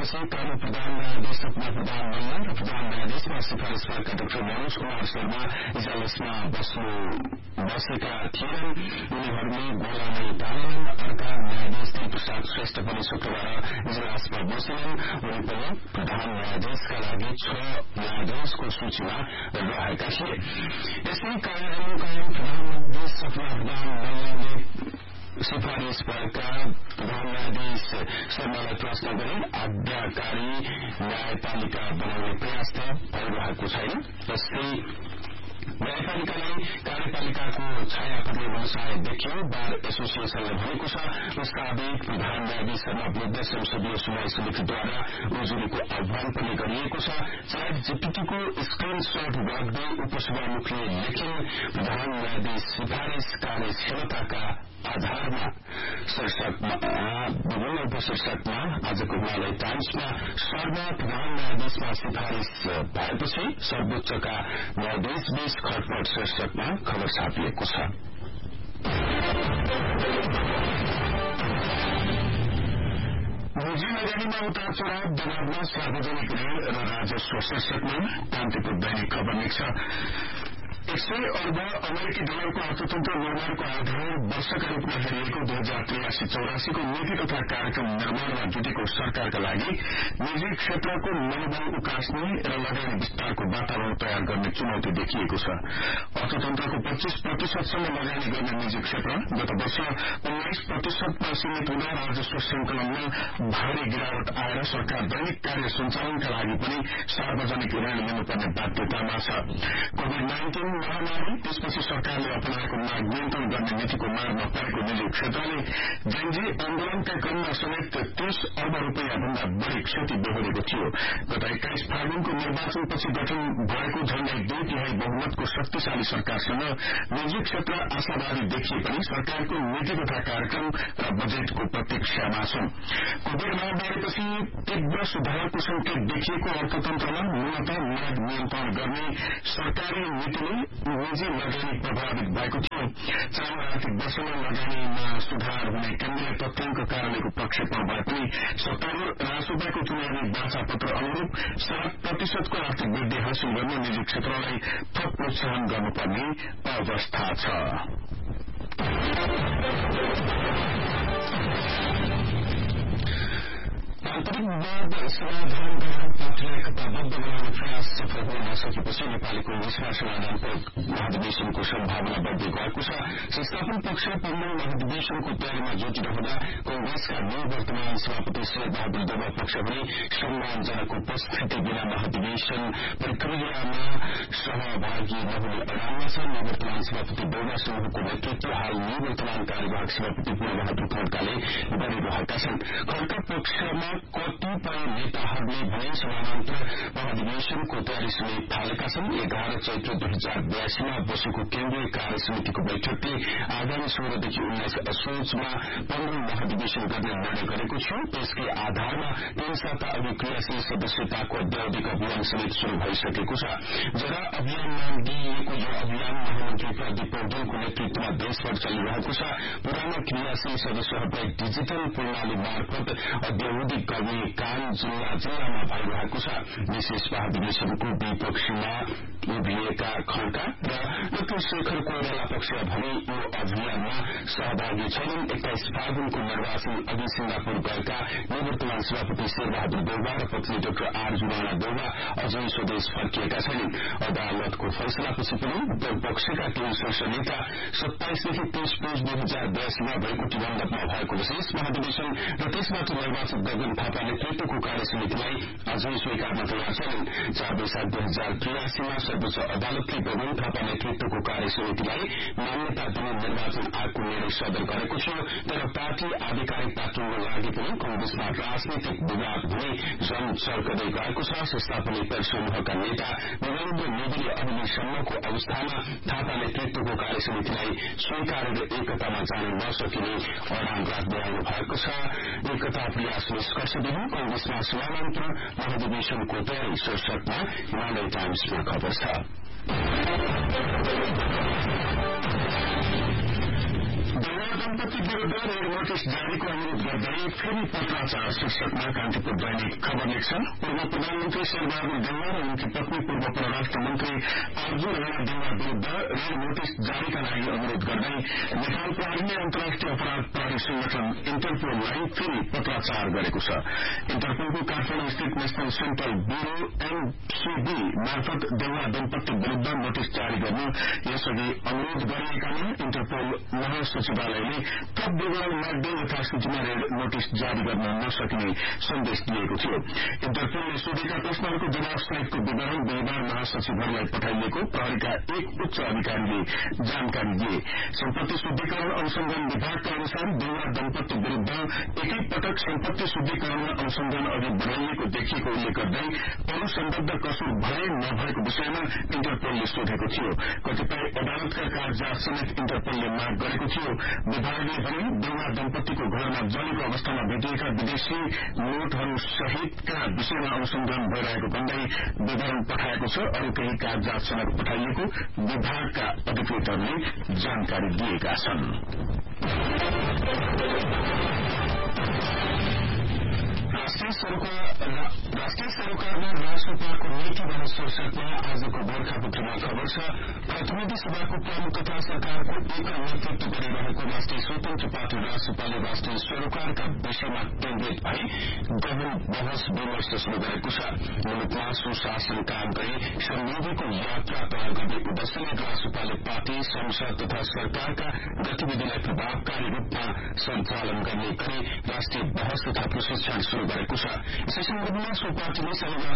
भएपछि कानून प्रधान न्यायाधीश सपना प्रधान मल्ल र प्रधान न्यायाधीशमा सिफारिश भएका डाक्टर मनोज कुमार शर्मा इजलासमा बसेका थिएनन्। उनीहरूले गोलामै टालेनन्। अर्का न्यायाधीश प्रसाद श्रेष्ठ पनि शुक्रबार इजलासमा बसेनन्। उनी पनि प्रधान न्यायाधीशका लागि 6 न्यायाधीशको सूचीमा रहेका थिए। यसै कार्यकालमा प्रधान न्यायाधीश सपना प्रधान मल्लले सिफारिश भएका प्रधान न्यायाधीश शर्मालाई प्रश्न गरी आज्ञाकारी न्यायपालिका बनाउने प्रयास त भइरहेको छैन। जस्तै न्यायपालिकालाई कार्यपालिकाको छाया पर्ने व्यवसाय देखियो। बार एसोसिएशनले भनेको छ प्रस्तावित प्रधान न्यायाधीश शर्मा विरूद्ध संसदीय सुनवाई समितिद्वारा उजुरीको आह्वान पनि गरिएको छ। च्याट जीपीटीको स्क्रिनशट राख्दै उपसभामुखले लेखिन्, प्रधान न्यायाधीश सिफारिश कार्यक्षमताका आधारमा विभिन्न उपशीर्षकमा आजको हिमालय टाइम्समा शर्मा प्रधान न्यायाधीशमा सिफारिश भएपछि सर्वोच्चका न्यायाधीश बीच खटपट शीर्षकमा खबर छापिएको छ। निजी लगानीमा उतार चढ़ाव दबावमा सार्वजनिक ऋण र राजस्व शीर्षकमा कान्तिपुर दैनिक खबर लेख्छ। 100 अर्ब अमेरिकी डलरको अर्थतन्त्र निर्माणको आधार वर्षका रूपमा हेरिएको 2083-84 को नीति तथा कार्यक्रम निर्माणमा जुटेको सरकारका लागि निजी क्षेत्रको मनोबल उकास्ने र लगानी विस्तारको वातावरण तयार गर्ने चुनौती देखिएको छ। अर्थतन्त्रको 25% सम्म लगानी गर्ने निजी क्षेत्र गत वर्ष 19% सीमित हुँदा राजस्व संकलनमा भारी गिरावट आएर सरकार दैनिक कार्य सञ्चालनका लागि पनि सार्वजनिक ऋण लिनुपर्ने बाध्यतामा छ। कोभिड-19 महामारी त्यसपछि सरकारले अपनाएको माग नियन्त्रण गर्ने नीतिको मारमा परेको निजी क्षेत्रले जेनजी आन्दोलनका क्रममा समेत 30 अर्ब रूपियाँ भन्दा बढ़ी क्षति बेहोरेको थियो। गत 21 फागुनको निर्वाचनपछि गठन भएको झण्डै 2/3 बहुमतको शक्तिशाली सरकारसँग निजी क्षेत्र आशावादी देखिए पनि सरकारको नीति तथा कार्यक्रम र बजेटको प्रतीक्षामा छन्। कोभिड महामारीपछि तीव्र सुधारको संकेत देखिएको अर्थतन्त्रमा मूलतः माग नियन्त्रण गर्ने सरकारी नीतिले निजी लगानी प्रभावित भएको थियो। चालू आर्थिक वर्षमा लगानीमा सुधार हुने केन्द्रीय तथ्याङ्क कार्यालयको प्रक्षेपण भए पनि सत्तारूढ़ रासोपाको चुनावी वाचापत्र अनुरूप 7% आर्थिक वृद्धि हासिल गर्न निजी क्षेत्रलाई थप प्रोत्साहन गर्नुपर्ने अवस्था छ। आन्तरिक वाद समाधान गर्न पार्टीलाई एकताबद्ध बनाउने प्रयास सफल हुन नसकेपछि नेपाली कांग्रेसमा समाधान महाधिवेशनको सम्भावना बढ्दै गएको छ। संस्थापन पक्ष 15 महाधिवेशनको तयारीमा जुटिरहँदा कांग्रेसका निवर्तमान सभापति शेरबहादुर देउवा पक्ष पनि सम्मानजनक उपस्थिति बिना महाधिवेशन प्रक्रियामा सहभागी नहुने अडानमा छ। निवर्तमान सभापति देउवा समूहको नेतृत्व हाल निवर्तमान कार्यवाहक सभापति पूर्णबहादुर खड्काले गरिरहेका छन्। खड्का पक्षमा कतिपय नेताहरूले भने समानान्तर महाधिवेशनको तयारी समेत थालेका छन्। 11 चैत्र 2082मा बसेको केन्द्रीय कार्य समितिको बैठकले आगामी 16 देखि 19 असोजमा 15 महाधिवेशन गर्ने निर्णय गरेको थियो। त्यसकै आधारमा 3 साता अघि क्रियाशील सदस्यताको अध्यावधिक अभियान समेत शुरू भइसकेको छ। जरा अभियान नाम दिइएको यो अभियान महामन्त्री प्रदीप पौडेलको नेतृत्वमा देशभर चलिरहेको छ। पुराना क्रियाशील सदस्यहरूलाई डिजिटल प्रणाली मार्फत अध्यावधिक गर्ने काम जिल्लामा भइरहेको छ। विशेष महाधिवेशनको विपक्षमा उभिएका खड्का र डाक्टर शेखर कोइराला पक्ष भने यो अभियानमा सहभागी छैनन्। 21 फागुनको निर्वाचन अघि सिंगापुर गएका निवर्तमान सभापति शेरबहादुर देउवा र पत्नी डाक्टर आरजु राणा देउवा अझै स्वदेश फर्किएका छैनन्। अदालतको फैसलापछि पनि पक्षका केही शीर्ष नेता 27 देखि 30 पुस 2082मा भैकुटी मण्डपमा भएको विशेष महाधिवेशन र त्यसबाट निर्वाचित गगन थापा नेतृत्वको कार्य समितिलाई अझै स्वीकार्न तयार छैनन्। 4 वैशाख 2083मा सर्वोच्च अदालतले गगन थापा नेतृत्वको कार्य समितिलाई मान्यता दिने निर्वाचन आयोगको निर्णय सदर गरेको थियो। तर पार्टी आधिकारिकता टुङ्गो लागि पनि कांग्रेसमा राजनीतिक विवाद हुने जन चर्कदै गएको छ। संस्थापन समूहका नेता वीरेन्द्र मोदीले अहिलेसम्मको अवस्थामा थापा नेतृत्वको कार्य समितिलाई स्वीकारेर एकतामा जान नसकिने अडान राख्दै आउनु भएको छ। एकता प्रयास निष्कर्ष दिन कांग्रेसमा समानान्तर महाधिवेशनको तयारी शीर्षकमा हिमालय टाइम्समा खबर छ। दम्पति विरूद्ध रेड नोटिस जारीको अनुरोध गर्दै फेरि पत्राचार शीर्षकमा कान्तिपुर दैनिक खबर लेख्छ। पूर्व प्रधानमन्त्री शेरबहादुर देउवा र उनकी पत्नी पूर्व परराष्ट्र मन्त्री आरजू राणा देउवा विरूद्ध रेड नोटिस जारीका लागि अनुरोध गर्दै नेपाल प्रहरीले अन्तर्राष्ट्रिय अपराध प्रहरी संगठन इन्टरपोललाई फेरि पत्राचार गरेको छ। इन्टरपोलको काठमाडौँ स्थित नेशनल सेन्ट्रल ब्यूरो एनसीबी मार्फत देउवा दम्पति विरूद्ध नोटिस जारी गर्नु यसअघि अनुरोध गरिएकामा इन्टरपोल महासचिवालयले थप विवरण माग्दै यथास्थितिमा रेड नोटिस जारी गर्न नसकिने सन्देश दिएको थियो। इन्टरपोलले सोधेका प्रश्नहरूको जवाब सहितको विवरण बिहिबार महासचिवहरूलाई पठाइएको प्रहरीका एक उच्च अधिकारीले जानकारी दिए। सम्पत्ति शुद्धिकरण अनुसन्धान विभागका अनुसार देउवा दम्पति विरूद्ध एकै पटक सम्पत्ति शुद्धिकरण अनुसन्धान अघि बढ़ाइएको देखिएको उल्लेख गर्दै अरू सम्बद्ध कसुर भए नभएको विषयमा इन्टरपोलले सोधेको थियो। कतिपय अदालतका कागजात समेत इन्टरपोलले माग गरेको थियो। विभागले भने देउवा दम्पतिको घरमा जलेको अवस्थामा भेटिएका विदेशी नोटहरू सहितका विषयमा अनुसन्धान भइरहेको भन्दै विवरण पठाएको छ। अरू केही कागजात समेत पठाइएको विभागका अधिकृतहरूले जानकारी दिएका छन्। राष्ट्रिय सरोकारमा राजसभाको नीति बहस शीर्षकमा आजको गोर्खापत्रमा खबर छ। प्रतिनिधि सभाको प्रमुख तथा सरकारको एकल नेतृत्व गरिरहेको राष्ट्रिय स्वतन्त्र पार्टी राजसभाले राष्ट्रिय सरोकारका विषयमा केन्द्रित भई गहन बहस विमर्श शुरू गरेको छ। मुलुकमा सुशासन कायम गरी समृद्धिको यात्रा तयार गर्ने उद्देश्यले राजसभाले पार्टी संसद तथा सरकारका गतिविधिलाई प्रभावकारी रूपमा सञ्चालन गर्ने गरी राष्ट्रिय बहस तथा प्रशिक्षण शुरू गरेको छ। यसै सन्दर्भमा सो पार्टीले